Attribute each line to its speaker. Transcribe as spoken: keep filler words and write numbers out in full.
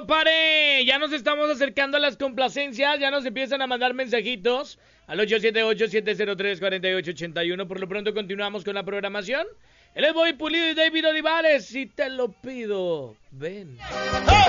Speaker 1: Pare, ya nos estamos acercando a las complacencias, ya nos empiezan a mandar mensajitos al ocho siete ocho, siete cero tres, cuatro ocho ocho uno. Por lo pronto continuamos con la programación. Él es Bobby Pulido y David Olivares, si te lo pido, ven.